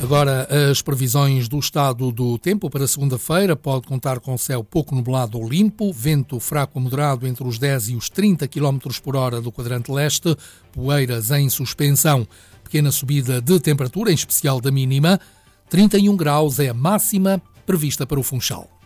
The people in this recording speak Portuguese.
Agora, as previsões do estado do tempo para segunda-feira pode contar com céu pouco nublado ou limpo, vento fraco a moderado entre os 10 e os 30 km por hora do quadrante leste, poeiras em suspensão. Pequena subida de temperatura, em especial da mínima. 31 graus é a máxima prevista para o Funchal.